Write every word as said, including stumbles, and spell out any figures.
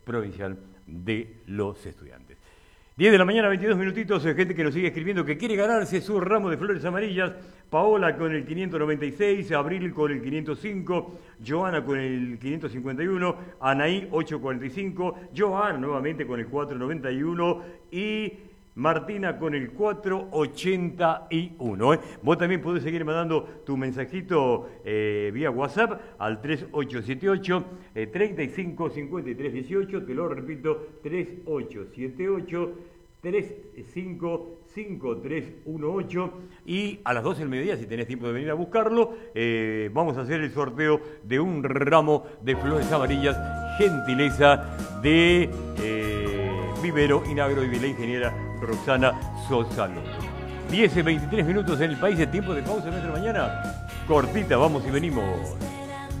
Provincial de los Estudiantes. diez de la mañana, veintidós minutitos, gente que nos sigue escribiendo que quiere ganarse su ramo de flores amarillas. Paola con el quinientos noventa y seis, Abril con el quinientos cinco, Joana con el quinientos cincuenta y uno, Anaí ochocientos cuarenta y cinco, Joana nuevamente con el cuatrocientos noventa y uno y Martina con el cuatrocientos ochenta y uno. ¿eh? Vos también podés seguir mandando tu mensajito eh, vía WhatsApp al tres ocho siete ocho, treinta y cinco, cincuenta y tres dieciocho. Te lo repito, tres ocho siete ocho, treinta y cinco, cincuenta y tres dieciocho. Y a las doce del mediodía, si tenés tiempo de venir a buscarlo, eh, vamos a hacer el sorteo de un ramo de flores amarillas, gentileza de eh, Vivero Inagro y de la ingeniera Roxana Sosa López. diez y veintitrés minutos en el país, de tiempo de pausa en nuestra mañana. Cortita, vamos y venimos.